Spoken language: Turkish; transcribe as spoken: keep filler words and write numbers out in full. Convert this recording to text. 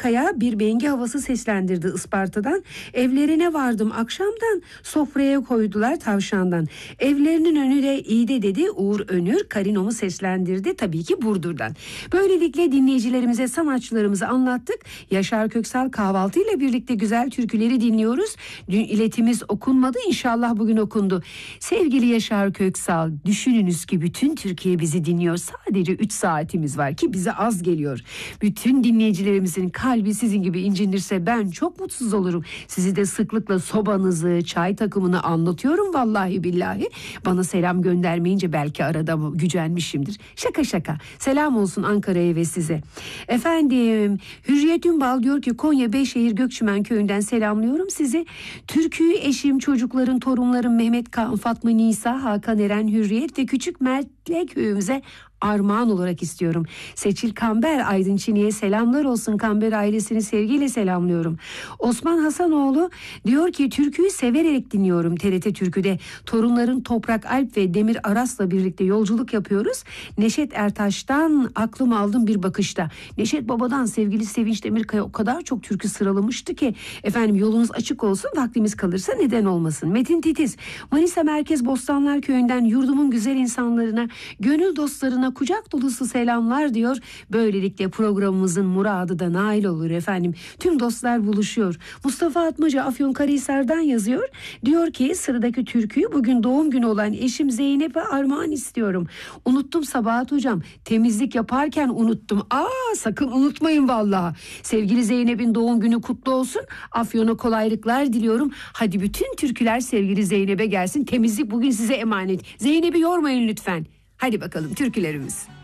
Kaya bir bengi havası seslendirdi Isparta'dan. Evlerine vardım akşamdan, sofraya koydular tavşandan. Evlerinin önü de iyi de dedi Uğur Önür. Karinomu seslendirdi tabii ki Burdur'dan. Böylelikle dinleyicilerimize, sanatçılarımızı anlattık. Yaşar Köksal kahvaltıyla birlikte güzel türküleri dinliyoruz. Dün iletimiz okunmadı, inşallah bugün okundu. Sevgili Yaşar Köksal, düşününüz ki bütün Türkiye bizi dinliyor. Sadece üç saatimiz var ki bize az geliyor. Bütün dinleyicilerimizin kalbi sizin gibi incinirse ben çok mutsuz olurum. Sizi de sıklıkla sobanızı, çay takımını anlatıyorum vallahi billahi. Bana selam göndermeyince belki arada gücenmişimdir. Şaka şaka. Selam olsun Ankara'ya ve size. Efendim, Hürriyet Ünbal diyor ki Konya Beyşehir Gökçümen köyünden selamlıyorum sizi. Türküyü eşim, çocukların, torunlarım Mehmet Kaan, Fatma Nisa, Hakan Eren, Hürriyet ve Küçük Mert'le köyümüze armağan olarak istiyorum. Seçil Kamber Aydın Çini'ye selamlar olsun. Kamber ailesini sevgiyle selamlıyorum. Osman Hasanoğlu diyor ki türküyü severek dinliyorum T R T Türkü'de. Torunların Toprak Alp ve Demir Aras'la birlikte yolculuk yapıyoruz. Neşet Ertaş'tan aklım aldım bir bakışta. Neşet Baba'dan sevgili Sevinç Demirkaya o kadar çok türkü sıralamıştı ki efendim yolunuz açık olsun, vaktimiz kalırsa neden olmasın. Metin Titiz Manisa Merkez Bostanlar Köyü'nden yurdumun güzel insanlarına, gönül dostlarına kucak dolusu selamlar diyor. Böylelikle programımızın muradı da nail olur efendim. Tüm dostlar buluşuyor. Mustafa Atmaca Afyonkarahisar'dan yazıyor. Diyor ki sıradaki türküyü bugün doğum günü olan eşim Zeynep'e armağan istiyorum. Unuttum Sabahat hocam. Temizlik yaparken unuttum. Aa sakın unutmayın vallahi. Sevgili Zeynep'in doğum günü kutlu olsun. Afyon'a kolaylıklar diliyorum. Hadi bütün türküler sevgili Zeynep'e gelsin. Temizlik bugün size emanet. Zeynep'i yormayın lütfen. Hadi bakalım türkülerimiz.